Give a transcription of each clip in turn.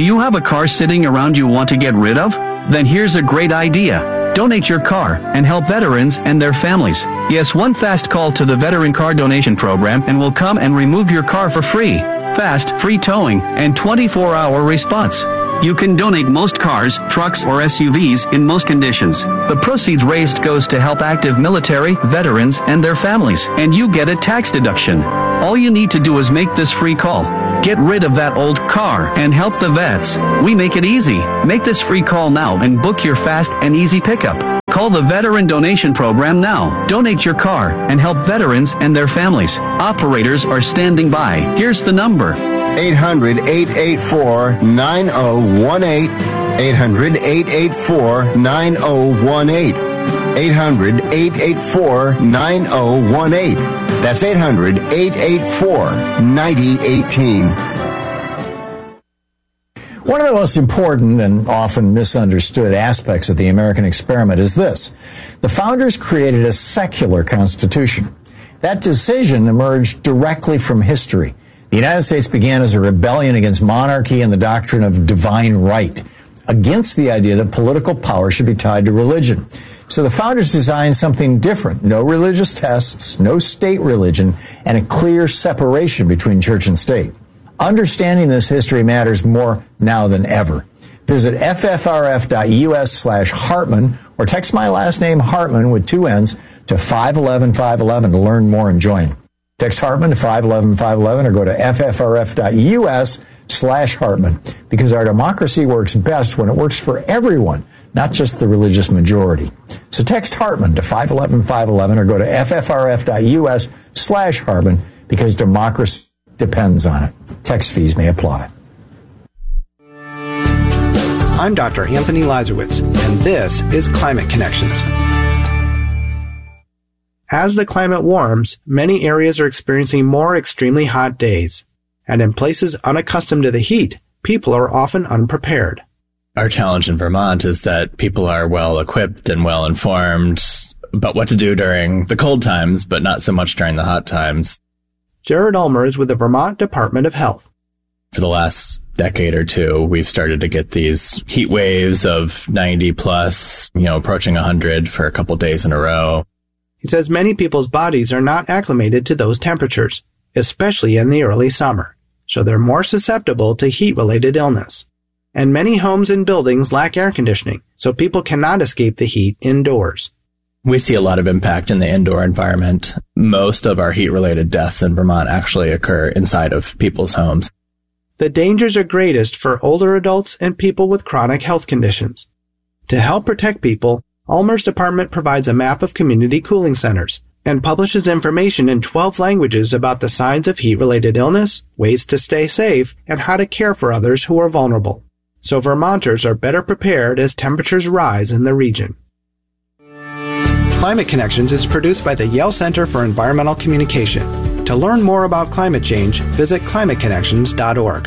Do you have a car sitting around you want to get rid of? Then here's a great idea. Donate your car and help veterans and their families. Yes, one fast call to the Veteran Car Donation Program and we'll come and remove your car for free. Fast, free towing, and 24-hour response. You can donate most cars, trucks, or SUVs in most conditions. The proceeds raised goes to help active military, veterans, and their families, and you get a tax deduction. All you need to do is make this free call. Get rid of that old car and help the vets. We make it easy. Make this free call now and book your fast and easy pickup. Call the Veteran Donation Program now. Donate your car and help veterans and their families. Operators are standing by. Here's the number. 800-884-9018. 800-884-9018. 800-884-9018. That's 800-884-9018. One of the most important and often misunderstood aspects of the American experiment is this. The founders created a secular constitution. That decision emerged directly from history. The United States began as a rebellion against monarchy and the doctrine of divine right, against the idea that political power should be tied to religion. So the founders designed something different. No religious tests, no state religion, and a clear separation between church and state. Understanding this history matters more now than ever. Visit ffrf.us/Hartman or text my last name Hartman with 2 N's to 511-511 to learn more and join. Text Hartman to 511-511 or go to ffrf.us/Hartman because our democracy works best when it works for everyone, not just the religious majority. So text Hartman to 511-511 or go to ffrf.us/Hartman because democracy depends on it. Text fees may apply. I'm Dr. Anthony Lazarowitz, and this is Climate Connections. As the climate warms, many areas are experiencing more extremely hot days. And in places unaccustomed to the heat, people are often unprepared. Our challenge in Vermont is that people are well equipped and well informed about what to do during the cold times, but not so much during the hot times. Jared Ulmer is with the Vermont Department of Health. For the last decade or two, we've started to get these heat waves of 90 plus, approaching 100 for a couple days in a row. He says many people's bodies are not acclimated to those temperatures, especially in the early summer, so they're more susceptible to heat-related illness. And many homes and buildings lack air conditioning, so people cannot escape the heat indoors. We see a lot of impact in the indoor environment. Most of our heat-related deaths in Vermont actually occur inside of people's homes. The dangers are greatest for older adults and people with chronic health conditions. To help protect people, Ulmer's department provides a map of community cooling centers and publishes information in 12 languages about the signs of heat-related illness, ways to stay safe, and how to care for others who are vulnerable. So Vermonters are better prepared as temperatures rise in the region. Climate Connections is produced by the Yale Center for Environmental Communication. To learn more about climate change, visit climateconnections.org.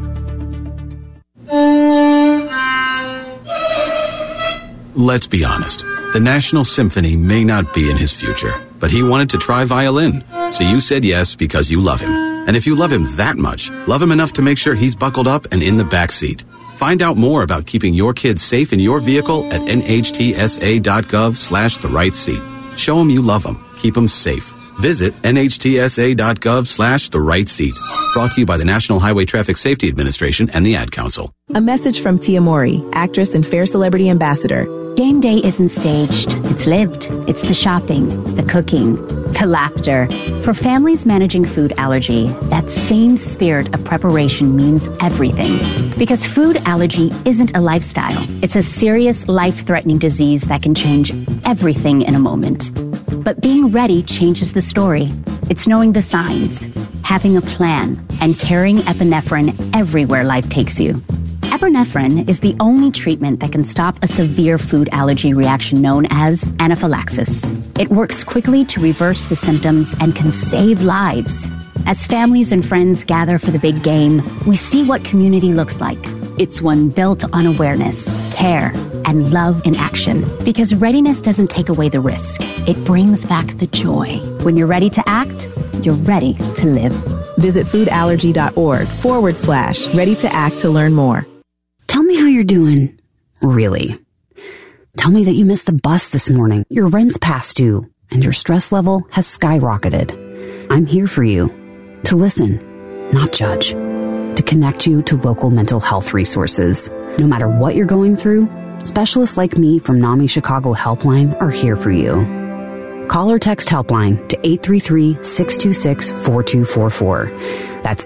Let's be honest. The National Symphony may not be in his future, but he wanted to try violin. So you said yes because you love him. And if you love him that much, love him enough to make sure he's buckled up and in the back seat. Find out more about keeping your kids safe in your vehicle at nhtsa.gov/the-right-seat. Show them you love them. Keep them safe. Visit nhtsa.gov/the-right-seat. Brought to you by the National Highway Traffic Safety Administration and the Ad Council. A message from Tia Mori, actress and Fair Celebrity Ambassador. Game day isn't staged. It's lived. It's the shopping, the cooking, the laughter. For families managing food allergy, that same spirit of preparation means everything. Because food allergy isn't a lifestyle. It's a serious, life-threatening disease that can change everything in a moment. But being ready changes the story. It's knowing the signs, having a plan, and carrying epinephrine everywhere life takes you. Epinephrine is the only treatment that can stop a severe food allergy reaction known as anaphylaxis. It works quickly to reverse the symptoms and can save lives. As families and friends gather for the big game, we see what community looks like. It's one built on awareness, care, and love in action. Because readiness doesn't take away the risk. It brings back the joy. When you're ready to act, you're ready to live. Visit foodallergy.org/ready to act to learn more. how you're doing. Really. Tell me that you missed the bus this morning, your rent's past due, and your stress level has skyrocketed. I'm here for you. To listen, not judge. To connect you to local mental health resources. No matter what you're going through, specialists like me from NAMI Chicago Helpline are here for you. Call or text Helpline to 833-626-4244. That's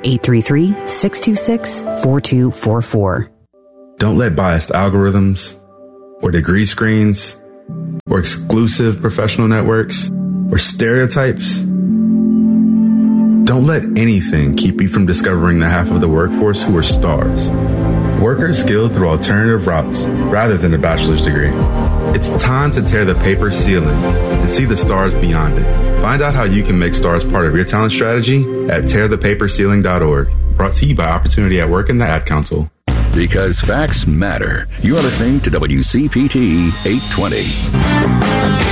833-626-4244. Don't let biased algorithms or degree screens or exclusive professional networks or stereotypes. Don't let anything keep you from discovering the half of the workforce who are stars. Workers skilled through alternative routes rather than a bachelor's degree. It's time to tear the paper ceiling and see the stars beyond it. Find out how you can make stars part of your talent strategy at tearthepaperceiling.org. Brought to you by Opportunity at Work and the Ad Council. Because facts matter. You are listening to WCPT 820.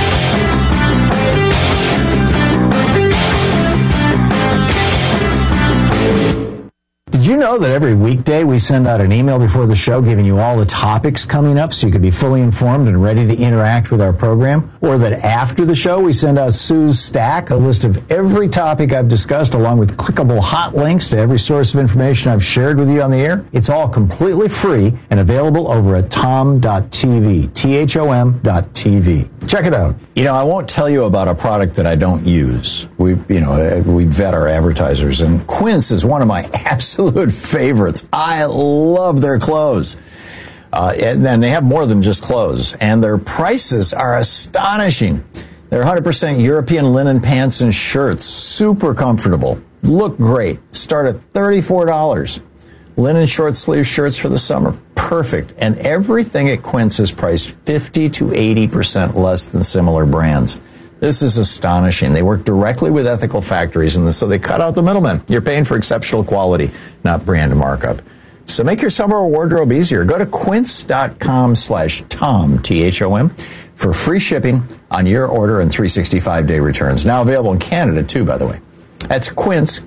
Did you know that every weekday we send out an email before the show giving you all the topics coming up so you could be fully informed and ready to interact with our program? Or that after the show we send out Sue's Stack, a list of every topic I've discussed along with clickable hot links to every source of information I've shared with you on the air? It's all completely free and available over at tom.tv, THOM.tv. Check it out. You know, I won't tell you about a product that I don't use. We vet our advertisers, and Quince is one of my absolute favorites. I love their clothes. And they have more than just clothes. And their prices are astonishing. They're 100% European linen pants and shirts. Super comfortable. Look great. Start at $34. Linen short sleeve shirts for the summer. Perfect. And everything at Quince is priced 50 to 80% less than similar brands. This is astonishing. They work directly with ethical factories, and so they cut out the middlemen. You're paying for exceptional quality, not brand markup. So make your summer wardrobe easier. Go to quince.com/Tom, THOM, for free shipping on your order and 365-day returns. Now available in Canada, too, by the way. That's Quince,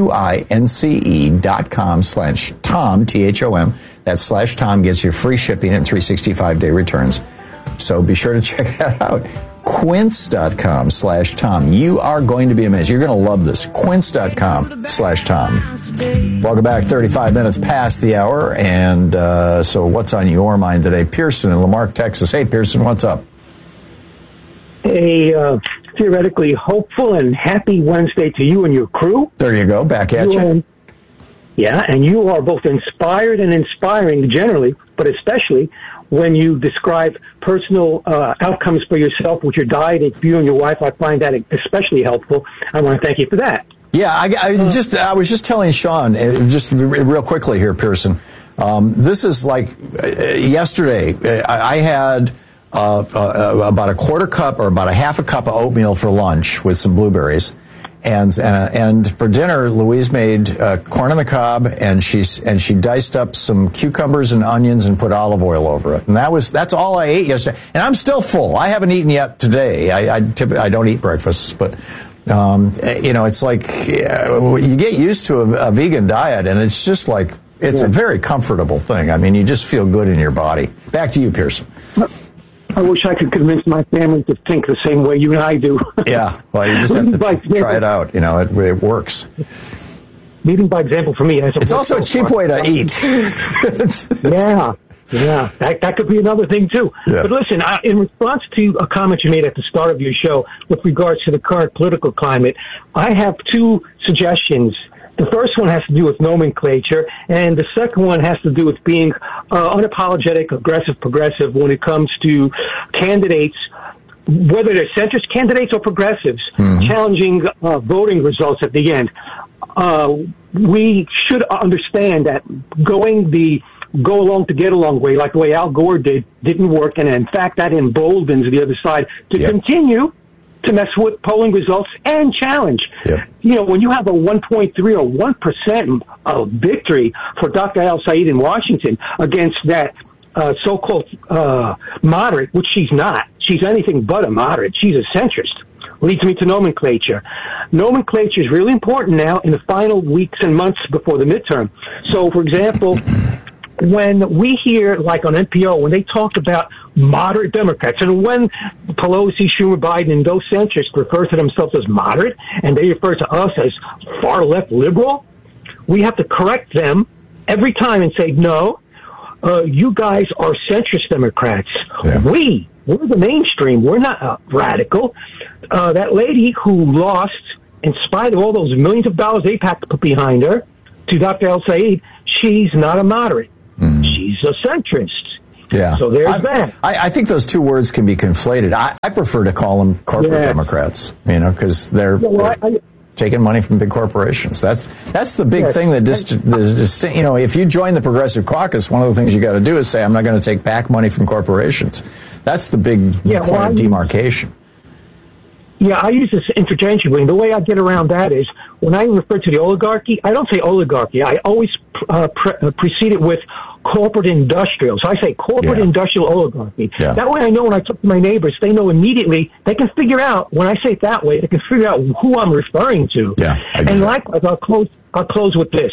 QUINCE.com/Tom, THOM. That /Tom gets you free shipping and 365-day returns. So be sure to check that out. Quince.com/Tom. You are going to be amazed. You're going to love this. Quince.com/Tom. Welcome back. 35 minutes past the hour. And so what's on your mind today? Pearson in Lamarck, Texas. Hey, Pearson, what's up? Hey, theoretically hopeful and happy Wednesday to you and your crew. There you go. Back at you. Yeah, and you are both inspired and inspiring generally, but especially when you describe personal outcomes for yourself with your diet and you and your wife. I find that especially helpful. I want to thank you for that. Yeah, I was just telling Sean, just real quickly here, Pearson. This is like yesterday. I had about a quarter cup or about a half a cup of oatmeal for lunch with some blueberries. And for dinner, Louise made corn on the cob, and she diced up some cucumbers and onions and put olive oil over it. And that's all I ate yesterday. And I'm still full. I haven't eaten yet today. I don't eat breakfasts, but it's like you get used to a vegan diet, and it's just like it's a very comfortable thing. I mean, you just feel good in your body. Back to you, Pearson. I wish I could convince my family to think the same way you and I do. Yeah, well, you just have to try it out. You know, it works. Leading by example for me. It's also a cheap way to eat. Yeah. That could be another thing, too. Yeah. But listen, in response to a comment you made at the start of your show with regards to the current political climate, I have two suggestions. The first one has to do with nomenclature, and the second one has to do with being unapologetic, aggressive, progressive when it comes to candidates, whether they're centrist candidates or progressives, challenging voting results at the end. We should understand that going the go along to get along way, like the way Al Gore didn't work, and in fact that emboldens the other side to continue to mess with polling results and challenge. Yep. You know, when you have a 1.3 or 1% of victory for Dr. Al-Sayed in Washington against that so-called moderate, which she's not. She's anything but a moderate. She's a centrist. Leads me to nomenclature. Nomenclature is really important now in the final weeks and months before the midterm. So, for example, when we hear, like on NPR, when they talk about moderate Democrats, and when Pelosi, Schumer, Biden, and those centrists refer to themselves as moderate, and they refer to us as far left liberal, we have to correct them every time and say, no, you guys are centrist Democrats. Yeah. We're the mainstream. We're not radical. That lady who lost, in spite of all those millions of dollars AIPAC put behind her, to Dr. El-Sayed, she's not a moderate. Mm-hmm. She's a centrist. Yeah. So there's that. I think those two words can be conflated. I prefer to call them corporate Democrats, because they're taking money from big corporations. That's the big thing that if you join the Progressive Caucus, one of the things you got to do is say, I'm not going to take back money from corporations. That's the big point of demarcation. Yeah, I use this interchangeably. And the way I get around that is when I refer to the oligarchy, I don't say oligarchy. I always precede it with corporate industrial. So I say corporate industrial oligarchy. Yeah. That way I know when I talk to my neighbors, they know immediately, they can figure out, when I say it that way, they can figure out who I'm referring to. Yeah, and likewise, I'll close with this.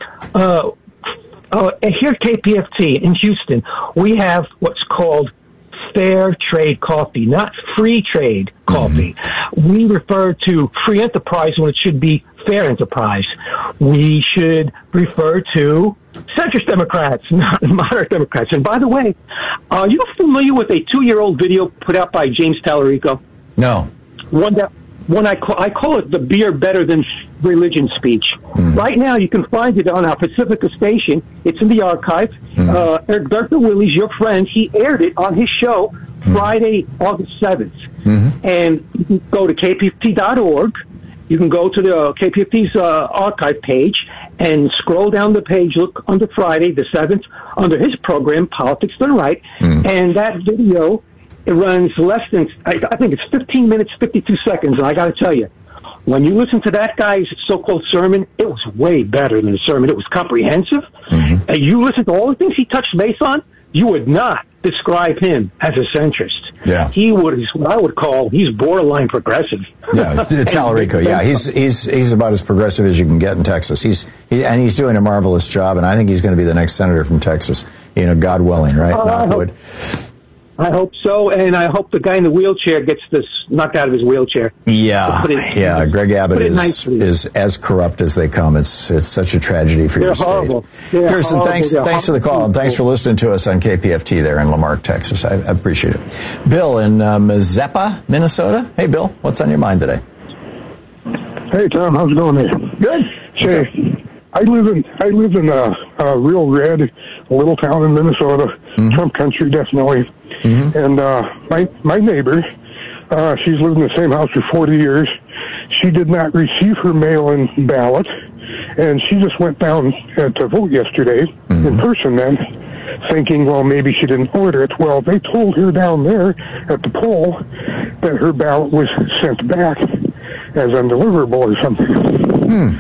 Here at KPFT in Houston, we have what's called fair trade coffee, not free trade coffee. Mm-hmm. We refer to free enterprise when it should be fair enterprise. We should refer to centrist Democrats, not moderate Democrats. And by the way, are you familiar with a 2-year-old video put out by James Tallarico? No. One I call it the beer better than religion speech. Mm. Right now, you can find it on our Pacifica station. It's in the archive. Eric Bertha Willies, your friend, he aired it on his show Friday, August 7th. Mm-hmm. And you can go to kpft.org. You can go to the KPFT's archive page and scroll down the page, look under Friday, the 7th, under his program, Politics Done Right. Mm. And that video, it runs less than, I think it's 15 minutes, 52 seconds. And I got to tell you, when you listen to that guy's so-called sermon, it was way better than a sermon. It was comprehensive. Mm-hmm. And you listen to all the things he touched base on, you would not describe him as a centrist. Yeah. He's what I would call, he's borderline progressive. Yeah, Tallarico, yeah. He's about as progressive as you can get in Texas. He's doing a marvelous job, and I think he's going to be the next senator from Texas. God willing, right? Knockwood. I hope so, and I hope the guy in the wheelchair gets this knocked out of his wheelchair. Yeah. Greg Abbott is as corrupt as they come. It's such a tragedy for your state. Kirsten, thanks for the call, and thanks for listening to us on KPFT there in Lamarck, Texas. I appreciate it. Bill in Mazeppa, Minnesota. Hey, Bill, what's on your mind today? Hey, Tom, how's it going there? Good. Hey, I live in a real red little town in Minnesota, Trump country, definitely. Mm-hmm. And my neighbor, she's lived in the same house for 40 years. She did not receive her mail-in ballot, and she just went down to vote yesterday in person then, thinking, well, maybe she didn't order it. Well, they told her down there at the poll that her ballot was sent back as undeliverable or something.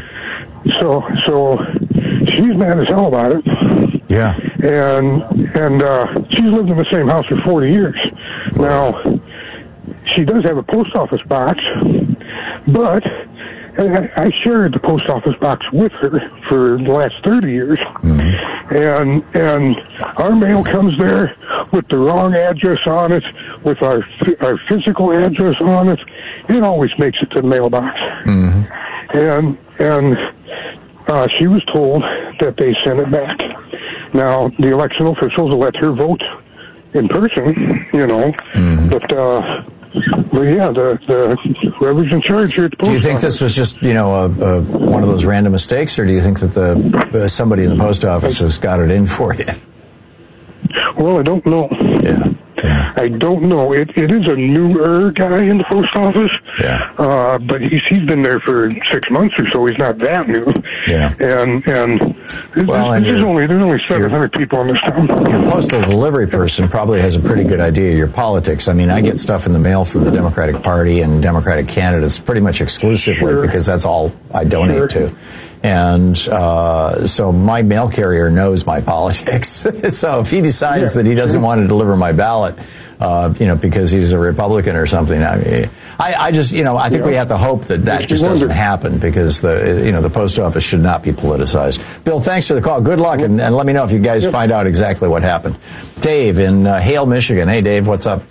So she's mad as hell about it. Yeah. And she's lived in the same house for 40 years. Now, she does have a post office box, but I shared the post office box with her for the last 30 years. Mm-hmm. And our mail comes there with the wrong address on it, with our physical address on it. It always makes it to the mailbox. Mm-hmm. And she was told that they sent it back. Now, the election officials will let her vote in person, but yeah, the whoever's in charge here at the post office. Do you think this was just, one of those random mistakes, or do you think that somebody in the post office has got it in for you? Well, I don't know. Yeah. I don't know. It is a newer guy in the post office. Yeah. But he's been there for 6 months or so. He's not that new. Yeah. And there's only 700 people in this town. Your postal delivery person probably has a pretty good idea of your politics. I mean, I get stuff in the mail from the Democratic Party and Democratic candidates pretty much exclusively because that's all I donate to. And so my mail carrier knows my politics. So if he decides that he doesn't want to deliver my ballot, because he's a Republican or something, I just, I think we have to hope that just doesn't happen, because the post office should not be politicized. Bill, thanks for the call. Good luck, and let me know if you guys find out exactly what happened. Dave in Hale, Michigan. Hey, Dave, what's up?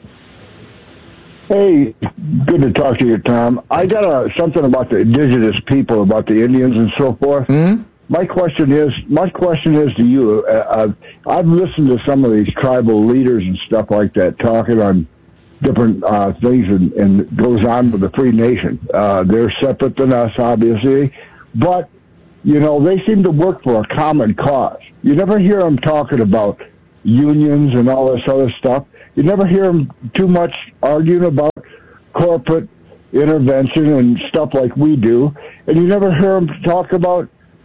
Hey, good to talk to you, Tom. I got something about the indigenous people, about the Indians and so forth. Mm-hmm. My question is to you. I've listened to some of these tribal leaders and stuff like that talking on different things, and it goes on with the Free Nation. They're separate than us, obviously, but they seem to work for a common cause. You never hear them talking about unions and all this other stuff. You never hear them too much arguing about corporate intervention and stuff like we do, and you never hear them talk about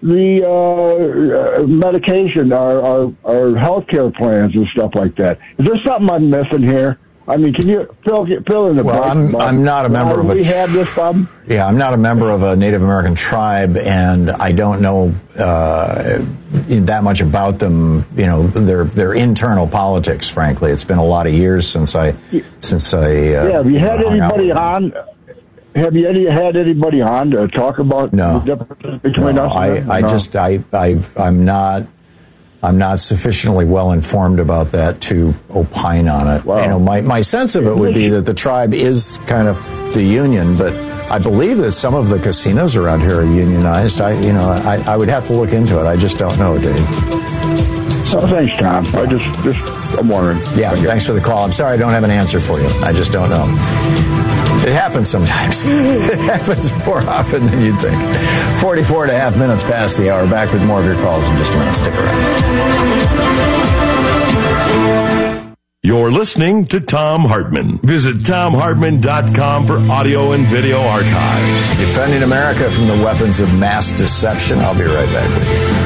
the medication, our health care plans and stuff like that. Is there something I'm missing here? I mean, can you fill in the Well, I'm not a member of we have this problem? Yeah, I'm not a member of a Native American tribe, and I don't know that much about them. Their internal politics. Frankly, it's been a lot of years since I. Have you had anybody on? Have you had anybody on to talk about the differences between us? I'm not sufficiently well informed about that to opine on it. Wow. My sense of it would be that the tribe is kind of the union, but I believe that some of the casinos around here are unionized. I would have to look into it. I just don't know, Dave. So thanks, Tom. I'm wondering. Yeah, thanks for the call. I'm sorry I don't have an answer for you. I just don't know. It happens sometimes. It happens more often than you'd think. 44 and a half minutes past the hour. Back with more of your calls in just a minute. Stick around. You're listening to Thom Hartmann. Visit ThomHartmann.com for audio and video archives. Defending America from the weapons of mass deception. I'll be right back with you.